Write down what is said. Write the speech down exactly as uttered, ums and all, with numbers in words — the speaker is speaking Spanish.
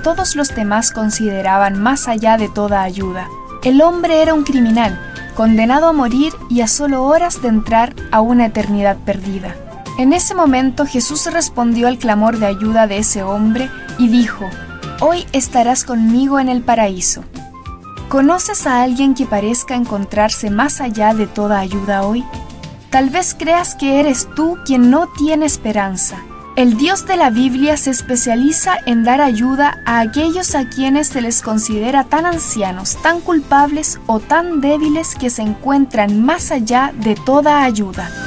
todos los demás consideraban más allá de toda ayuda. El hombre era un criminal, condenado a morir y a solo horas de entrar a una eternidad perdida. En ese momento Jesús respondió al clamor de ayuda de ese hombre y dijo: «Hoy estarás conmigo en el paraíso». ¿Conoces a alguien que parezca encontrarse más allá de toda ayuda hoy? Tal vez creas que eres tú quien no tiene esperanza. El Dios de la Biblia se especializa en dar ayuda a aquellos a quienes se les considera tan ancianos, tan culpables o tan débiles que se encuentran más allá de toda ayuda.